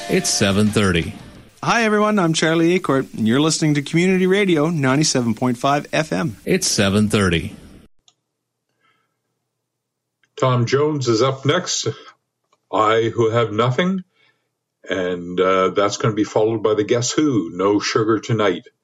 It's 7:30. Hi, everyone. I'm Charlie Acourt, and you're listening to Community Radio 97.5 FM. It's 7:30. Tom Jones is up next. I Who Have Nothing. And that's going to be followed by the Guess Who, No Sugar Tonight.